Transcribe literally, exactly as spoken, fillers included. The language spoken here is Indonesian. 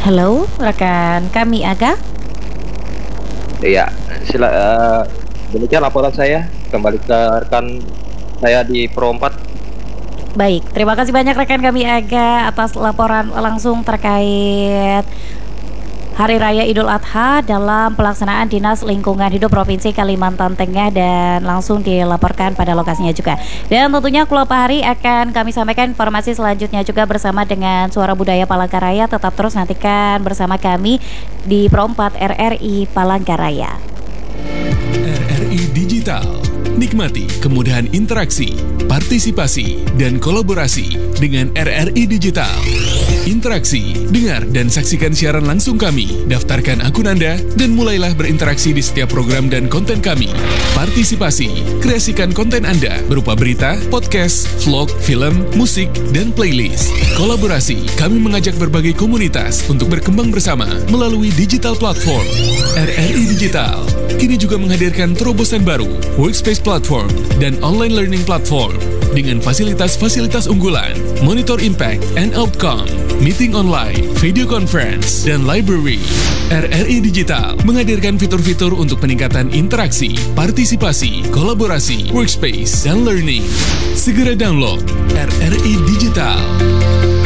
Halo, rekan kami Aga. Iya, sila uh, demikian laporan saya. Kembali ke rekan saya di Pro empat. Baik, terima kasih banyak rekan kami Aga atas laporan langsung terkait Hari Raya Idul Adha dalam pelaksanaan Dinas Lingkungan Hidup Provinsi Kalimantan Tengah, dan langsung dilaporkan pada lokasinya juga. Dan tentunya Kulo Pahari akan kami sampaikan informasi selanjutnya juga bersama dengan Suara Budaya Palangkaraya. Tetap terus nantikan bersama kami di Pro empat R R I Palangkaraya. R R I Digital. Nikmati kemudahan interaksi, partisipasi, dan kolaborasi dengan R R I Digital. Interaksi, dengar, dan saksikan siaran langsung kami. Daftarkan akun Anda dan mulailah berinteraksi di setiap program dan konten kami. Partisipasi, kreasikan konten Anda berupa berita, podcast, vlog, film, musik, dan playlist. Kolaborasi, kami mengajak berbagai komunitas untuk berkembang bersama melalui digital platform. R R I Digital kini juga menghadirkan terobosan baru, workspace platform, dan online learning platform dengan fasilitas-fasilitas unggulan, monitor impact and outcome, meeting online, video conference, dan library. R R I Digital menghadirkan fitur-fitur untuk peningkatan interaksi, partisipasi, kolaborasi, workspace, dan learning. Segera download R R I Digital.